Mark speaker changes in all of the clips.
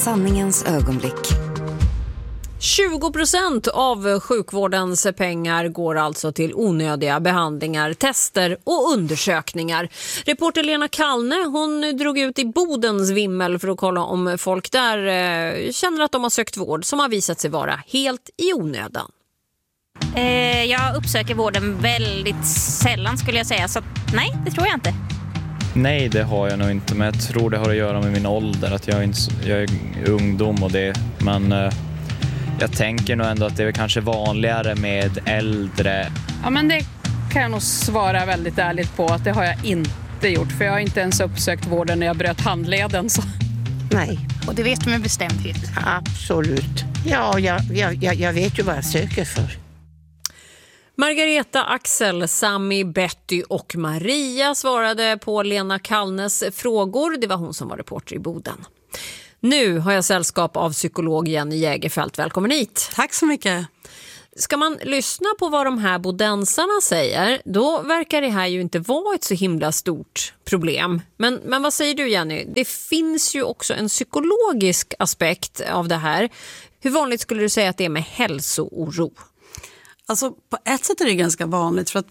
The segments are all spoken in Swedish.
Speaker 1: Sanningens ögonblick.
Speaker 2: 20% av sjukvårdens pengar går alltså till onödiga behandlingar, tester och undersökningar. Reporter Lena Kallne, hon drog ut i Bodens vimmel för att kolla om folk där känner att de har sökt vård som har visat sig vara helt i onödan.
Speaker 3: Jag uppsöker vården väldigt sällan skulle jag säga, så nej, det tror jag inte.
Speaker 4: Nej, det har jag nog inte, men jag tror det har att göra med min ålder, att jag är ungdom och det, men jag tänker nog ändå att det är kanske vanligare med äldre.
Speaker 5: Ja, men det kan jag nog svara väldigt ärligt på att det har jag inte gjort, för jag har inte ens uppsökt vården när jag bröt handleden. Så.
Speaker 6: Nej.
Speaker 3: Och det vet du med bestämdhet?
Speaker 6: Absolut. Ja, jag vet ju vad jag söker för.
Speaker 2: Margareta, Axel, Sami, Betty och Maria svarade på Lena Kallnes frågor. Det var hon som var reporter i Boden. Nu har jag sällskap av psykolog Jenny Jägerfelt. Välkommen hit.
Speaker 7: Tack så mycket.
Speaker 2: Ska man lyssna på vad de här bodensarna säger, då verkar det här ju inte vara ett så himla stort problem. Men vad säger du, Jenny? Det finns ju också en psykologisk aspekt av det här. Hur vanligt skulle du säga att det är med hälsooro?
Speaker 7: Alltså på ett sätt är det ganska vanligt, för att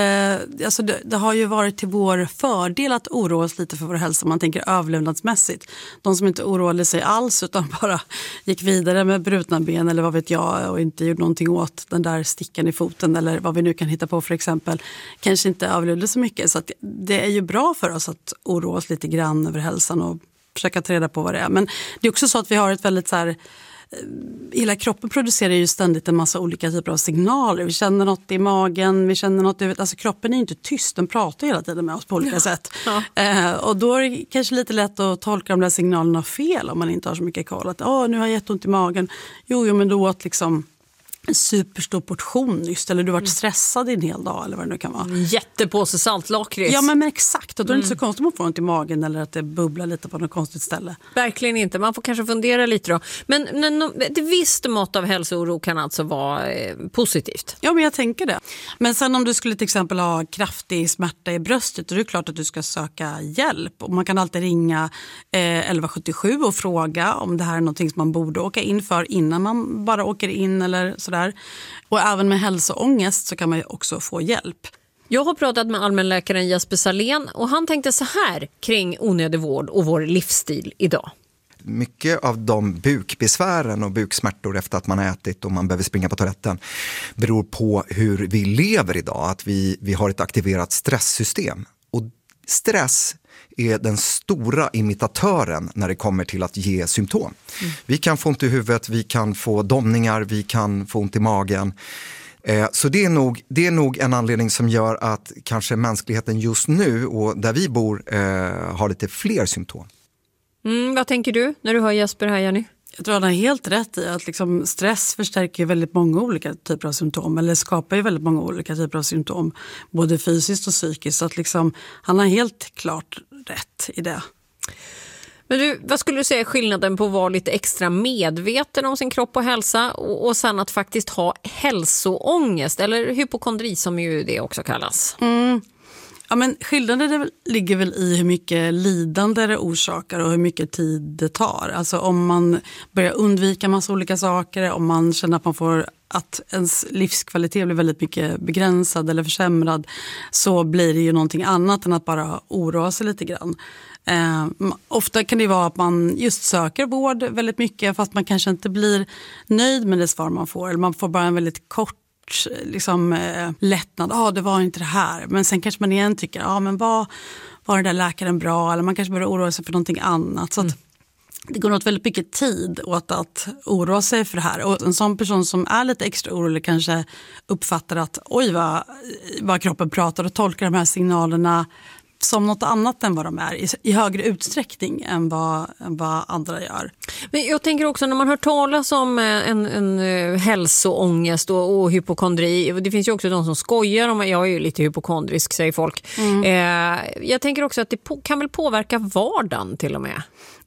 Speaker 7: det har ju varit till vår fördel att oroa oss lite för vår hälsa, man tänker överlevnadsmässigt. De som inte oroade sig alls utan bara gick vidare med brutna ben eller vad vet jag och inte gjorde någonting åt den där stickan i foten eller vad vi nu kan hitta på för exempel, kanske inte överlevde så mycket. Så att det är ju bra för oss att oroa oss lite grann över hälsan och försöka ta reda på vad det är. Men det är också så att vi har ett väldigt så här, hela kroppen producerar ju ständigt en massa olika typer av signaler. Vi känner något i magen, vi känner något i... Alltså kroppen är ju inte tyst, den pratar hela tiden med oss på olika sätt. Ja. Och då är det kanske lite lätt att tolka de där signalerna fel om man inte har så mycket koll. Att nu har jag jätteont i magen. Jo, men då åt liksom en superstor portion just, eller du varit stressad i en hel dag eller vad det nu kan vara.
Speaker 2: Jättepåse saltlakrits.
Speaker 7: Ja, men exakt. Och då är det inte så konstigt om man får ont i magen eller att det bubblar lite på något konstigt ställe.
Speaker 2: Verkligen inte. Man får kanske fundera lite då. Men ett visst mått av hälsooro kan alltså vara positivt.
Speaker 7: Ja, men jag tänker det. Men sen om du skulle till exempel ha kraftig smärta i bröstet, då är det klart att du ska söka hjälp. Och man kan alltid ringa 1177 och fråga om det här är någonting som man borde åka in för innan man bara åker in eller sådär. Och även med hälsoångest så kan man ju också få hjälp.
Speaker 2: Jag har pratat med allmänläkaren Jesper Salén och han tänkte så här kring onödig vård och vår livsstil idag.
Speaker 8: Mycket av de bukbesvären och buksmärtor efter att man har ätit och man behöver springa på toaletten beror på hur vi lever idag. Att vi har ett aktiverat stresssystem. Och stress är den stora imitatören när det kommer till att ge symptom. Vi kan få ont i huvudet, vi kan få domningar, vi kan få ont i magen. Så det är nog en anledning som gör att kanske mänskligheten just nu och där vi bor har lite fler symptom.
Speaker 2: Vad tänker du när du hör Jesper här, Jenny?
Speaker 7: Jag tror han har helt rätt i att liksom stress förstärker väldigt många olika typer av symptom eller skapar ju väldigt många olika typer av symptom, både fysiskt och psykiskt. Så att liksom, han har helt klart rätt i det.
Speaker 2: Men du, vad skulle du säga är skillnaden på att vara lite extra medveten om sin kropp och hälsa och sen att faktiskt ha hälsoångest eller hypokondri som ju det också kallas?
Speaker 7: Ja, men skillnaden ligger väl i hur mycket lidande det orsakar och hur mycket tid det tar. Alltså om man börjar undvika massa olika saker, om man känner att man får att ens livskvalitet blir väldigt mycket begränsad eller försämrad, så blir det ju någonting annat än att bara oroa sig lite grann. Ofta kan det vara att man just söker vård väldigt mycket fast man kanske inte blir nöjd med det svar man får. Eller man får bara en väldigt kort lättnad. Det var inte det här. Men sen kanske man igen tycker, men var den där läkaren bra? Eller man kanske börjar oroa sig för någonting annat. Så att det går åt väldigt mycket tid åt att oroa sig för det här. Och en sån person som är lite extra orolig kanske uppfattar att vad kroppen pratar och tolkar de här signalerna som något annat än vad de är i högre utsträckning än vad andra gör.
Speaker 2: Men jag tänker också när man hör talas om en hälsoångest och hypokondri, det finns ju också de som skojar om, jag är ju lite hypokondrisk säger folk. Jag tänker också att det kan väl påverka vardagen till och med.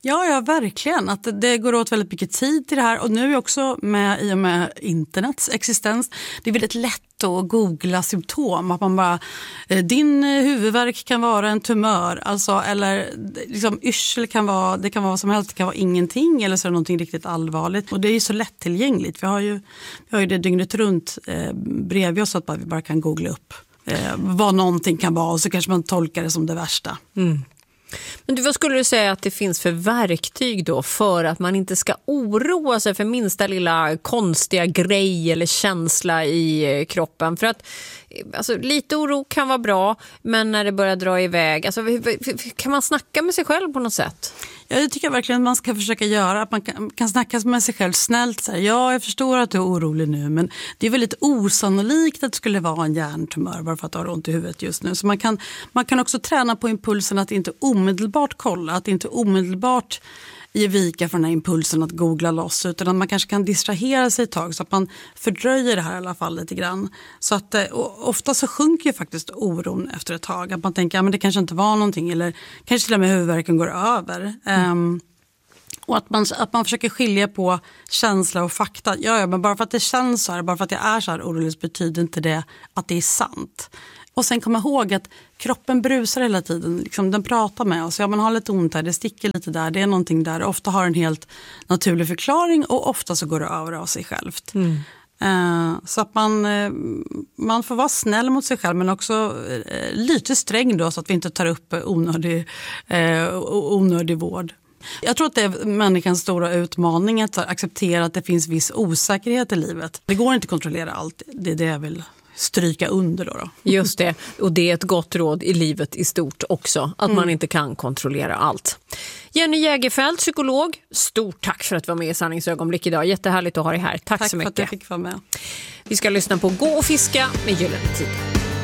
Speaker 7: Ja, verkligen. Att det går åt väldigt mycket tid till det här. Och nu är också i och med internets existens, det är väldigt lätt att googla symptom. Att man bara, din huvudvärk kan vara en tumör. Alltså, eller liksom, yrsel kan vara vad som helst. Det kan vara ingenting eller så är det någonting riktigt allvarligt. Och det är ju så lättillgängligt. Vi har ju det dygnet runt bredvid oss så att vi bara kan googla upp vad någonting kan vara. Och så kanske man tolkar det som det värsta.
Speaker 2: Mm. Men vad skulle du säga att det finns för verktyg då för att man inte ska oroa sig för minsta lilla konstiga grej eller känsla i kroppen? För att alltså, lite oro kan vara bra, men när det börjar dra iväg, alltså, kan man snacka med sig själv på något sätt?
Speaker 7: Ja, det tycker jag verkligen att man ska försöka göra. Att man kan snacka med sig själv snällt. Så här, ja, jag förstår att du är orolig nu, men det är väldigt osannolikt att det skulle vara en hjärntumör bara för att du har ont i huvudet just nu. Så man kan också träna på impulsen att inte omedelbart kolla, att inte omedelbart ge vika för den här impulsen att googla loss, utan att man kanske kan distrahera sig ett tag så att man fördröjer det här i alla fall lite grann. Så att ofta så sjunker ju faktiskt oron efter ett tag. Att man tänker att det kanske inte var någonting eller kanske till och med huvudvärken går över. Och att man försöker skilja på känsla och fakta. Ja, men bara för att det känns så här, bara för att jag är så här orolig betyder inte det att det är sant. Och sen komma ihåg att kroppen brusar hela tiden. Liksom, den pratar med oss. Ja, man har lite ont här, det sticker lite där. Det är någonting där. Ofta har en helt naturlig förklaring och ofta så går det över av sig självt. Så att man får vara snäll mot sig själv men också lite sträng då så att vi inte tar upp onödig vård. Jag tror att det är människans stora utmaning att acceptera att det finns viss osäkerhet i livet. Det går inte att kontrollera allt. Det är det jag vill stryka under då.
Speaker 2: Just det, och det är ett gott råd i livet i stort också, att man inte kan kontrollera allt. Jenny Jägerfeld, psykolog, stort tack för att du var med i Sanningsögonblick idag. Jättehärligt att ha dig här. Tack så mycket.
Speaker 7: Tack för att jag fick vara med.
Speaker 2: Vi ska lyssna på Gå och fiska med Gyllene Tider.